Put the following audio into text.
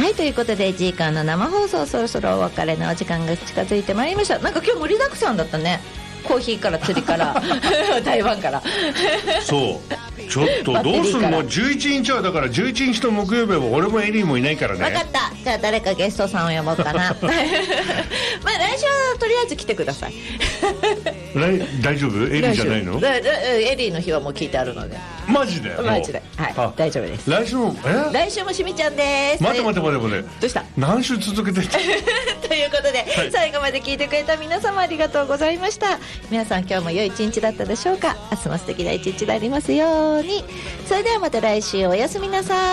はい、ということで時間の生放送、そろそろお別れのお時間が近づいてまいりました。なんか今日盛りだくさんだったね。コーヒーから釣りから台湾からそうちょっとどうするの。11日はだから11日の木曜日は俺もエリーもいないからね。 分かった。じゃあ誰かゲストさんを呼ぼうかなまあ来週はとりあえず来てください大丈夫？エリーじゃないの？ エリーの日はもう聞いてあるので。 マジで？ マジで、はい、大丈夫です。 来週も来週もしみちゃんです。 待てどうした何週続けてということで、はい、最後まで聞いてくれた皆様ありがとうございました。皆さん今日も良い一日だったでしょうか。明日も素敵な一日でありますように。それではまた来週おやすみなさい。